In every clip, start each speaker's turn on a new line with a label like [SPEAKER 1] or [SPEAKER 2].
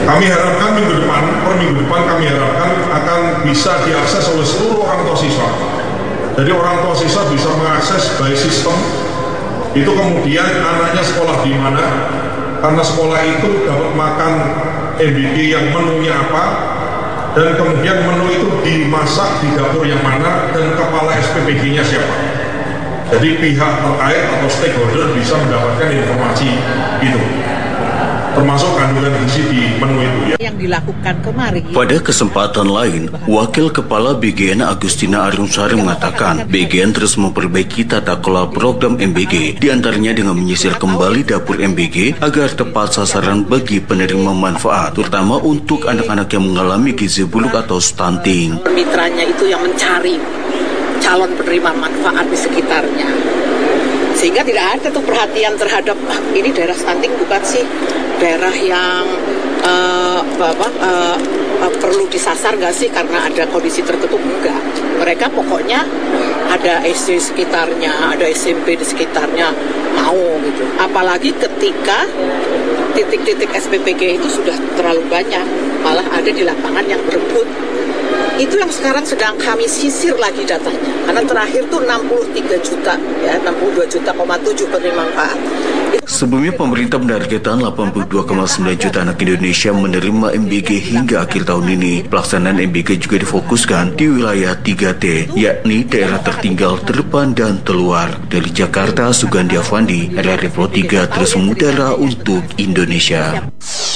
[SPEAKER 1] Kami harapkan per minggu depan kami harapkan akan bisa diakses oleh seluruh orang tua siswa. Jadi orang tua siswa bisa mengakses by sistem, itu kemudian anaknya sekolah di mana, karena sekolah itu dapat makan MBG yang menunya apa, dan kemudian menu itu dimasak di dapur yang mana, dan kepala SPPG-nya siapa. Jadi pihak terkait atau stakeholder bisa mendapatkan informasi itu, termasuk kandungan gizi di menu itu ya.
[SPEAKER 2] Yang dilakukan kemarin.
[SPEAKER 3] Pada kesempatan lain, Wakil Kepala BGN Agustina Arumsari mengatakan BGN terus memperbaiki tata kelola program MBG, diantaranya dengan menyisir kembali dapur MBG agar tepat sasaran bagi penerima manfaat, terutama untuk anak-anak yang mengalami gizi buruk atau stunting.
[SPEAKER 2] Mitranya itu yang mencari calon penerima manfaat di sekitarnya, sehingga tidak ada tuh perhatian terhadap ini daerah stunting bukan sih daerah yang perlu disasar nggak sih karena ada kondisi tertentu, enggak. Mereka pokoknya ada SD sekitarnya, ada SMP di sekitarnya mau gitu. Apalagi ketika titik-titik SPPG itu sudah terlalu banyak, malah ada di lapangan yang berebut. Itu yang sekarang sedang kami sisir lagi datanya. Karena terakhir tuh 63 juta, ya 62,7 juta penerima manfaat.
[SPEAKER 3] Sebelumnya pemerintah menargetkan 82,9 juta anak Indonesia menerima MBG hingga akhir tahun ini. Pelaksanaan MBG juga difokuskan di wilayah 3T, yakni daerah tertinggal, terdepan, dan terluar. Dari Jakarta, Sugandi Avandi, RRI Pro 3 terus mengudara untuk Indonesia.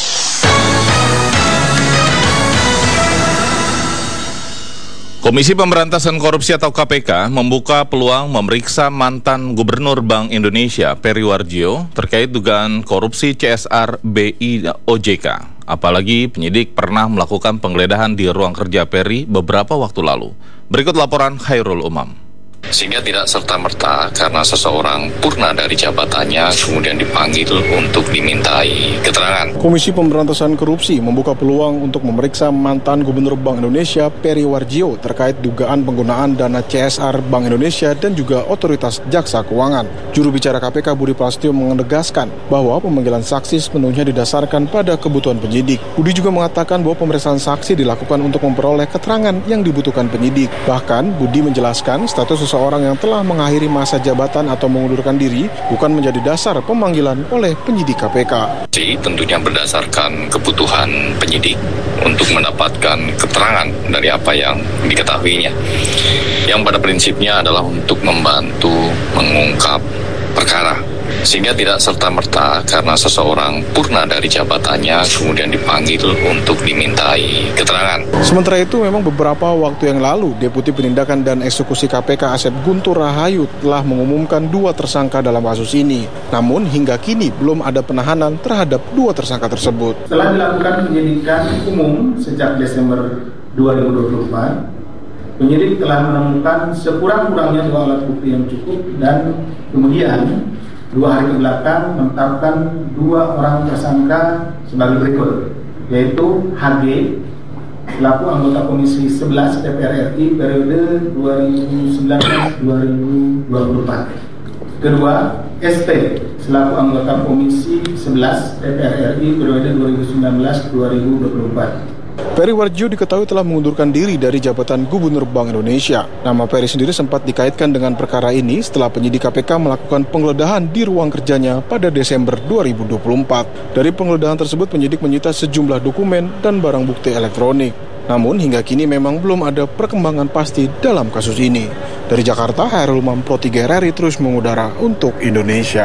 [SPEAKER 4] Komisi Pemberantasan Korupsi atau KPK membuka peluang memeriksa mantan Gubernur Bank Indonesia Peri Warjio terkait dugaan korupsi CSR BI OJK. Apalagi penyidik pernah melakukan penggeledahan di ruang kerja Peri beberapa waktu lalu. Berikut laporan Khairul Umam.
[SPEAKER 5] Sehingga tidak serta-merta karena seseorang purna dari jabatannya kemudian dipanggil untuk dimintai keterangan.
[SPEAKER 6] Komisi Pemberantasan Korupsi membuka peluang untuk memeriksa mantan Gubernur Bank Indonesia Peri Warjio terkait dugaan penggunaan dana CSR Bank Indonesia dan juga Otoritas Jasa Keuangan. Juru bicara KPK Budi Prasetyo menegaskan bahwa pemanggilan saksi sepenuhnya didasarkan pada kebutuhan penyidik. Budi juga mengatakan bahwa pemeriksaan saksi dilakukan untuk memperoleh keterangan yang dibutuhkan penyidik. Bahkan Budi menjelaskan status seseorang yang telah mengakhiri masa jabatan atau mengundurkan diri bukan menjadi dasar pemanggilan oleh penyidik KPK.
[SPEAKER 5] Tentunya berdasarkan kebutuhan penyidik untuk mendapatkan keterangan dari apa yang diketahuinya. Yang pada prinsipnya adalah untuk membantu mengungkap perkara. Sehingga tidak serta-merta karena seseorang purna dari jabatannya kemudian dipanggil untuk dimintai keterangan.
[SPEAKER 6] Sementara itu memang beberapa waktu yang lalu Deputi Penindakan dan Eksekusi KPK Asep Guntur Rahayu telah mengumumkan 2 tersangka dalam kasus ini. Namun hingga kini belum ada penahanan terhadap 2 tersangka tersebut.
[SPEAKER 7] Setelah dilakukan penyidikan umum sejak Desember 2024, penyidik telah menemukan sekurang-kurangnya 2 alat bukti yang cukup dan kemudian 2 hari kebelakang menetapkan 2 orang tersangka sebagai berikut, yaitu HG selaku anggota Komisi 11 DPR RI periode 2019-2024. Kedua, ST selaku anggota Komisi 11 DPR RI periode 2019-2024.
[SPEAKER 6] Peri Warjio diketahui telah mengundurkan diri dari jabatan Gubernur Bank Indonesia. Nama Peri sendiri sempat dikaitkan dengan perkara ini setelah penyidik KPK melakukan penggeledahan di ruang kerjanya pada Desember 2024. Dari penggeledahan tersebut penyidik menyita sejumlah dokumen dan barang bukti elektronik. Namun hingga kini memang belum ada perkembangan pasti dalam kasus ini. Dari Jakarta, Khairul Umam Pro 3 RRI terus mengudara untuk Indonesia.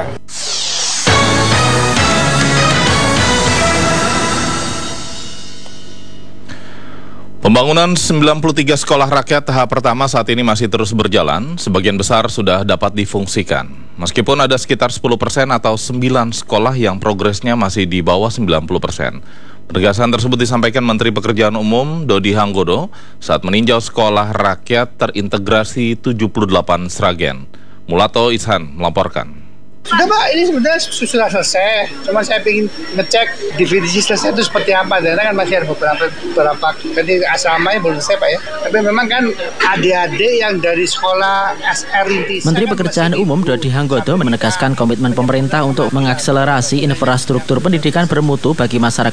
[SPEAKER 4] Pembangunan 93 sekolah rakyat tahap pertama saat ini masih terus berjalan, sebagian besar sudah dapat difungsikan. Meskipun ada sekitar 10% atau 9 sekolah yang progresnya masih di bawah 90%. Penegasan tersebut disampaikan Menteri Pekerjaan Umum Dodi Hanggodo saat meninjau sekolah rakyat terintegrasi 78 Sragen. Mulato Ishan melaporkan.
[SPEAKER 8] Sudah Pak, ini sebenarnya sudah selesai. Cuma saya ingin ngecek definisi selesai itu seperti apa. Karena kan masih ada beberapa jadi asramanya belum selesai Pak ya. Tapi memang kan adik-adik yang dari sekolah SR Rintisan.
[SPEAKER 9] Menteri Pekerjaan Umum Dodi Hanggodo menegaskan komitmen pemerintah untuk mengakselerasi infrastruktur pendidikan bermutu bagi masyarakat